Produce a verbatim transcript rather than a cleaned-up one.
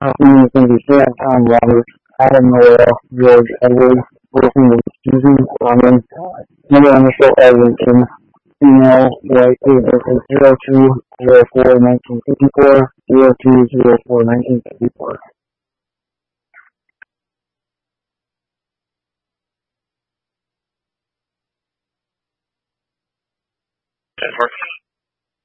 Kathleen Cindy Sam, Tom Roberts, Adam Noel, George Edward, Wilson with Susan Norman, number on the show Edmonton, female, white, zero two zero four nineteen fifty four, zero two zero four nineteen fifty four.